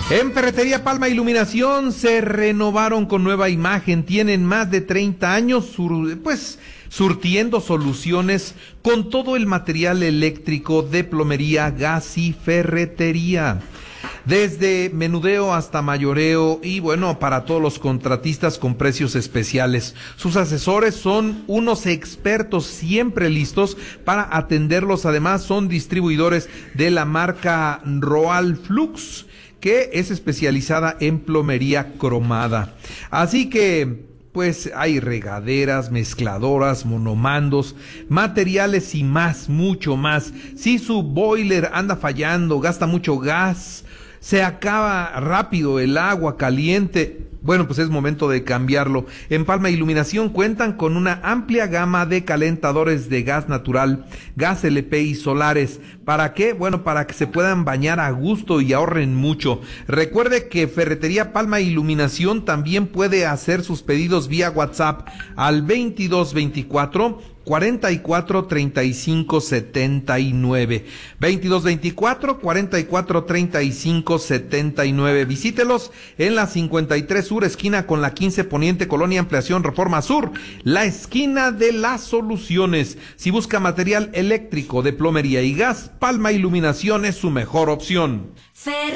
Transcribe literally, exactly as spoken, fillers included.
En Ferretería Palma Iluminación se renovaron con nueva imagen, tienen más de treinta años, sur, pues surtiendo soluciones con todo el material eléctrico de plomería, gas y ferretería. Desde menudeo hasta mayoreo y bueno, para todos los contratistas con precios especiales. Sus asesores son unos expertos siempre listos para atenderlos. Además, son distribuidores de la marca Roal Flux, que es especializada en plomería cromada. Así que, pues hay regaderas, mezcladoras, monomandos, materiales y más, mucho más. Si su boiler anda fallando, gasta mucho gas, se acaba rápido el agua caliente, bueno, pues es momento de cambiarlo. En Palma Iluminación cuentan con una amplia gama de calentadores de gas natural, gas L P y solares. ¿Para qué? Bueno, para que se puedan bañar a gusto y ahorren mucho. Recuerde que Ferretería Palma Iluminación también puede hacer sus pedidos vía WhatsApp al veintidós veinticuatro cuarenta y cuatro treinta y cinco setenta y nueve. veintidós veinticuatro cuarenta y cuatro treinta y cinco setenta y nueve. Visítelos en la cincuenta y tres Sur, esquina con la quince Poniente, Colonia Ampliación Reforma Sur, la esquina de las soluciones. Si busca material eléctrico de plomería y gas, Palma Iluminación es su mejor opción.